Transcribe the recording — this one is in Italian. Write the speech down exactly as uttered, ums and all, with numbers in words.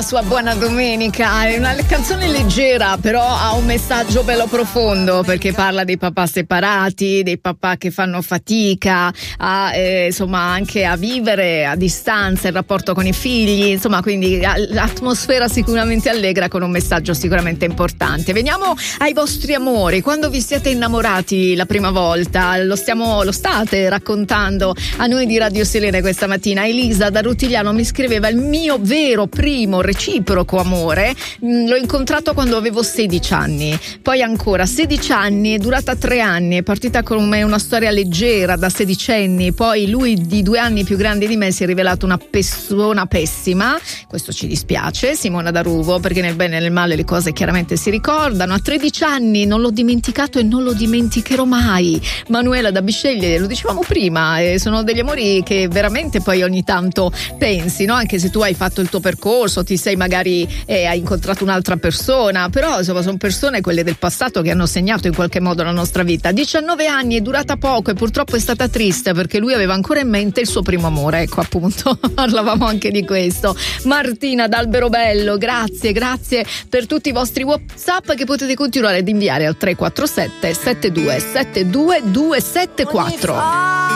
la sua buona domenica. È una canzone leggera, però ha un messaggio bello profondo, perché parla dei papà separati, dei papà che fanno fatica a, eh, insomma, anche a vivere a distanza il rapporto con i figli, insomma, quindi l'atmosfera sicuramente allegra con un messaggio sicuramente importante. Veniamo ai vostri amori. Quando vi siete innamorati la prima volta, lo stiamo, lo state raccontando a noi di Radio Selene questa mattina. Elisa da Rutigliano mi scriveva: il mio vero primo reciproco amore mh, l'ho incontrato quando avevo sedici anni, poi ancora sedici anni, è durata tre anni, è partita come una storia leggera da sedicenni, poi lui di due anni più grande di me si è rivelato una persona pessima, questo ci dispiace, Simona da Ruvo, perché nel bene e nel male le cose chiaramente si ricordano. A tredici anni non l'ho dimenticato e non lo dimenticherò mai. Manuela da Bisceglie, lo dicevamo prima, eh, sono degli amori che veramente poi ogni tanto pensi, no? Anche se tu hai fatto il tuo percorso, ti sei magari eh, hai incontrato un'altra persona, però insomma sono persone, quelle del passato, che hanno segnato in qualche modo la nostra vita. diciannove anni, è durata poco e purtroppo è stata triste, perché lui aveva ancora in mente il suo primo amore. Ecco, appunto, parlavamo anche di questo. Martina d'Alberobello, grazie, grazie per tutti i vostri WhatsApp che potete continuare ad inviare al tre quattro sette sette due sette due due sette quattro.